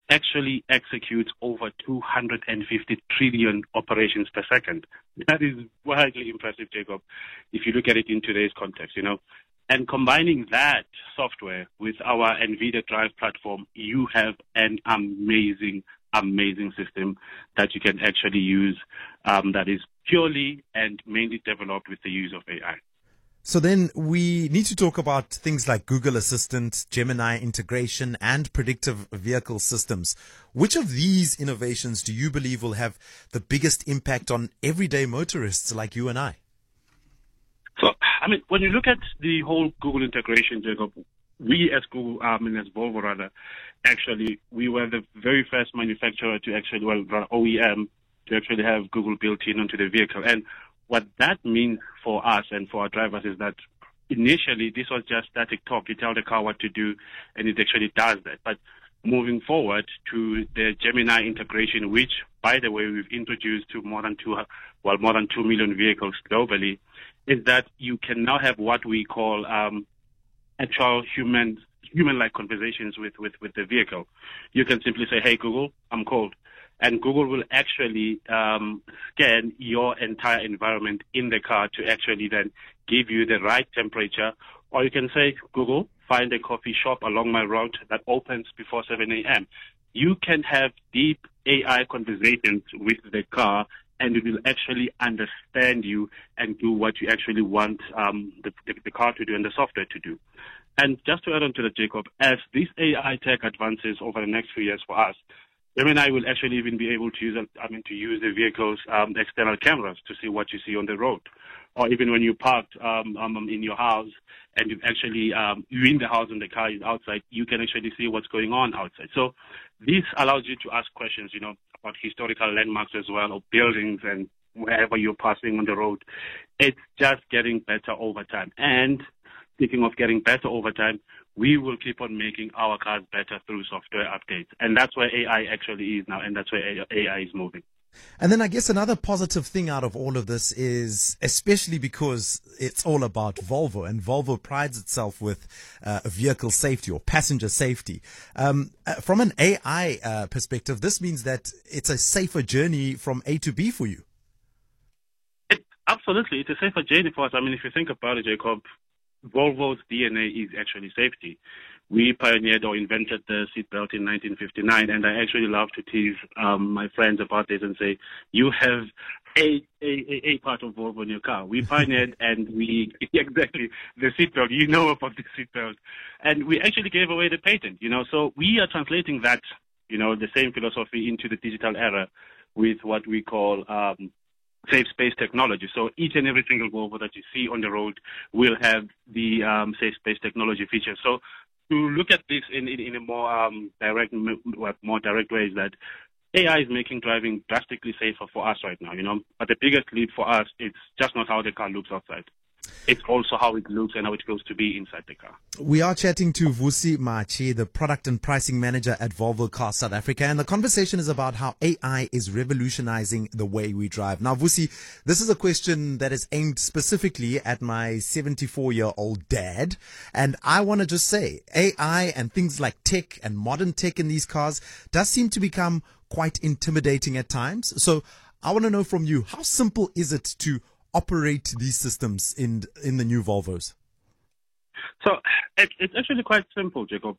actually executes over 250 trillion operations per second. That is wildly impressive, Jacob, if you look at it in today's context, And combining that software with our NVIDIA Drive platform, you have an amazing system that you can actually use that is purely and mainly developed with the use of AI. So then we need to talk about things like Google Assistant, Gemini integration, and predictive vehicle systems. Which of these innovations do you believe will have the biggest impact on everyday motorists like you and I? So, when you look at the whole Google integration, Jacob, we as Google, as Volvo rather, actually, we were the very first manufacturer to actually, OEM, to actually have Google built in onto the vehicle. And what that means for us and for our drivers is that initially this was just static talk. You tell the car what to do, and it actually does that. But moving forward to the Gemini integration, which, by the way, we've introduced to more than 2 million vehicles globally, is that you can now have what we call actual human-like conversations with the vehicle. You can simply say, "Hey Google, I'm cold." And Google will actually scan your entire environment in the car to actually then give you the right temperature. Or you can say, "Google, find a coffee shop along my route that opens before 7 a.m. You can have deep AI conversations with the car, and it will actually understand you and do what you actually want the car to do and the software to do. And just to add on to that, Jacob, as this AI tech advances over the next few years for us, Gemini will actually even be able to use the vehicle's external cameras to see what you see on the road. Or even when you parked in your house and you've actually, you're in the house and the car is outside, you can actually see what's going on outside. So this allows you to ask questions, about historical landmarks as well, or buildings and wherever you're passing on the road. It's just getting better over time. And speaking of getting better over time, we will keep on making our cars better through software updates. And that's where AI actually is now, and that's where AI is moving. And then I guess another positive thing out of all of this is, especially because it's all about Volvo, and Volvo prides itself with vehicle safety or passenger safety. From an AI perspective, this means that it's a safer journey from A to B for you. Absolutely. It's a safer journey for us. If you think about it, Jacob, Volvo's DNA is actually safety. We pioneered or invented the seatbelt in 1959, and I actually love to tease my friends about this and say, you have a part of Volvo in your car. We pioneered and exactly, the seatbelt, you know about the seatbelt. And we actually gave away the patent, So we are translating that, the same philosophy into the digital era with what we call safe space technology. So each and every single Volvo that you see on the road will have the safe space technology feature. So to look at this in a more direct way is that AI is making driving drastically safer for us right now, But the biggest leap for us, it's just not how the car looks outside. It's also how it looks and how it feels to be inside the car. We are chatting to Vusi Machi, the product and pricing manager at Volvo Cars South Africa, and the conversation is about how AI is revolutionizing the way we drive. Now, Vusi, this is a question that is aimed specifically at my 74-year-old dad, and I want to just say AI and things like tech and modern tech in these cars does seem to become quite intimidating at times. So I want to know from you, how simple is it to operate these systems in the new Volvos? So it's actually quite simple, Jacob.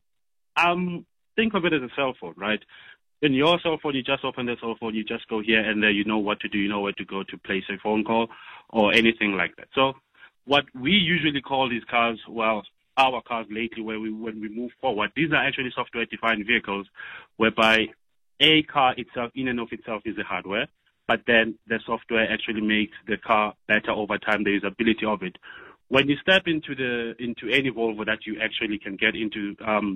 Think of it as a cell phone, right? In your cell phone, you just open the cell phone, you just go here and there, you know what to do, you know where to go to place a phone call or anything like that. So what we usually call these cars, our cars lately, when we move forward, these are actually software-defined vehicles whereby a car itself, in and of itself, is the hardware. But then the software actually makes the car better over time, the usability of it. When you step into any Volvo that you actually can get into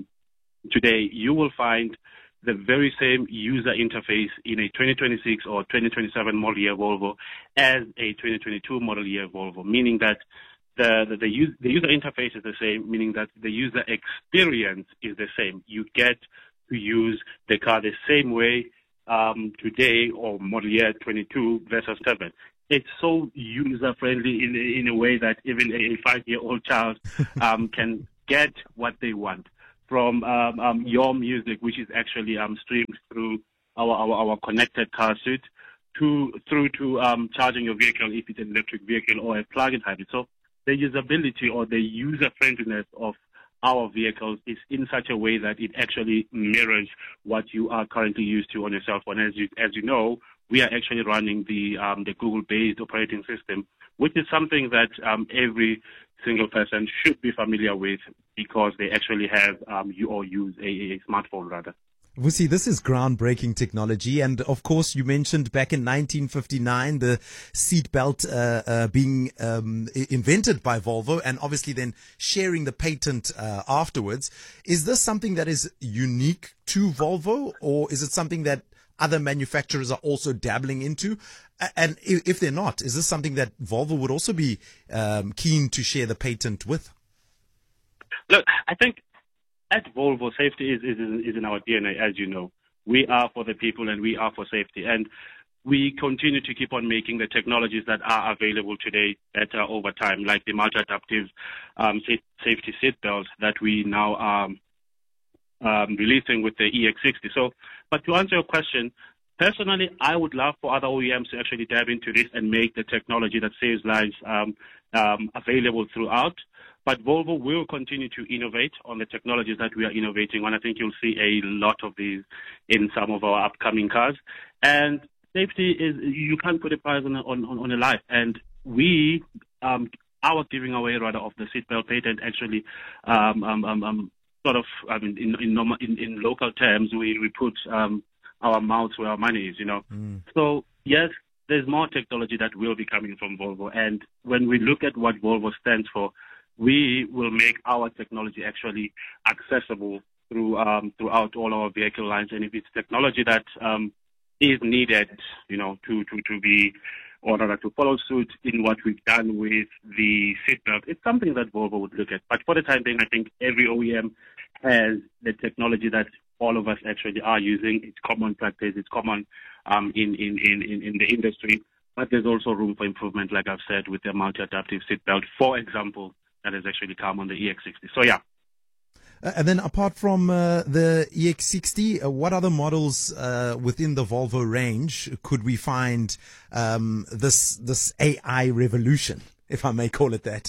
today, you will find the very same user interface in a 2026 or 2027 model year Volvo as a 2022 model year Volvo, meaning that the user interface is the same, meaning that the user experience is the same. You get to use the car the same way today or model year 22 versus 7. It's so user-friendly in a way that even a 5-year-old child can get what they want. from your music, which is actually streamed through our connected car suite, through to charging your vehicle if it's an electric vehicle or a plug-in hybrid. So the usability or the user-friendliness of our vehicles is in such a way that it actually mirrors what you are currently used to on your cell phone. As you know, we are actually running the Google-based operating system, which is something that every single person should be familiar with because they actually have or use a smartphone rather. Vusi, this is groundbreaking technology. And of course, you mentioned back in 1959, the seatbelt being invented by Volvo and obviously then sharing the patent afterwards. Is this something that is unique to Volvo, or is it something that other manufacturers are also dabbling into? And if they're not, is this something that Volvo would also be keen to share the patent with? Look, I think at Volvo, safety is in our DNA, as you know. We are for the people and we are for safety. And we continue to keep on making the technologies that are available today better over time, like the multi-adaptive safety seat belts that we now are releasing with the EX60. So, but to answer your question, personally, I would love for other OEMs to actually dive into this and make the technology that saves lives available throughout. But Volvo will continue to innovate on the technologies that we are innovating on. I think you'll see a lot of these in some of our upcoming cars. And safety is, you can't put a price on a life. And we, our giving away rather of the seatbelt patent actually, sort of, I mean, in local terms, we put our mouths where our money is, you know. So yes, there's more technology that will be coming from Volvo. And when we look at what Volvo stands for, we will make our technology actually accessible throughout all our vehicle lines. And if it's technology that is needed, you know, to be or rather to follow suit in what we've done with the seatbelt, it's something that Volvo would look at. But for the time being, I think every OEM has the technology that all of us actually are using. It's common practice. It's common in the industry. But there's also room for improvement, like I've said, with the multi-adaptive seatbelt, for example, that has actually come on the EX60. So, yeah. And then apart from the EX60, what other models within the Volvo range could we find this AI revolution, if I may call it that?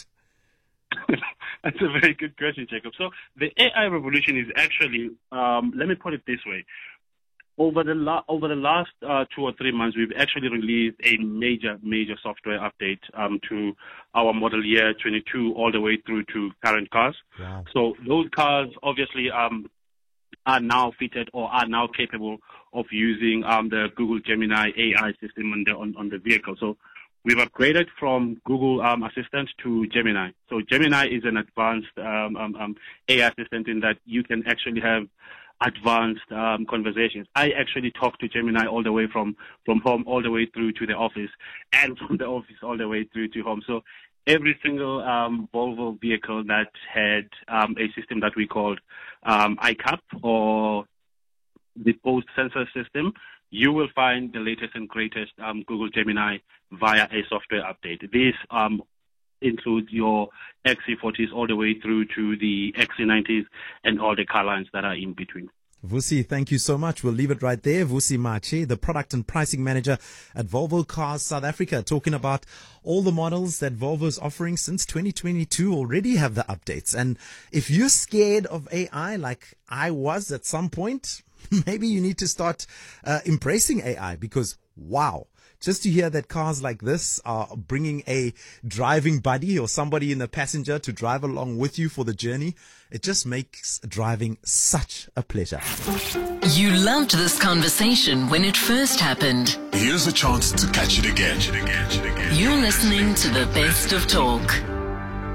That's a very good question, Jacob. So the AI revolution is actually, let me put it this way. Over the last 2 or 3 months, we've actually released a major software update to our model year 22 all the way through to current cars. Wow. So those cars obviously are now fitted or are now capable of using the Google Gemini AI system on the vehicle. So we've upgraded from Google Assistant to Gemini. So Gemini is an advanced AI assistant in that you can actually have advanced conversations. I actually talk to Gemini all the way from home all the way through to the office, and from the office all the way through to home. So every single Volvo vehicle that had a system that we called iCap or the post sensor system, you will find the latest and greatest Google Gemini via a software update. This includes your XC40s all the way through to the XC90s and all the car lines that are in between. Vusi, thank you so much. We'll leave it right there. Vusi Mache, the product and pricing manager at Volvo Cars South Africa, talking about all the models that Volvo is offering since 2022 already have the updates. And if you're scared of AI like I was at some point, maybe you need to start embracing AI because, wow. Just to hear that cars like this are bringing a driving buddy or somebody in the passenger to drive along with you for the journey, it just makes driving such a pleasure. You loved this conversation when it first happened. Here's a chance to catch it again. You're listening to the Best of Talk.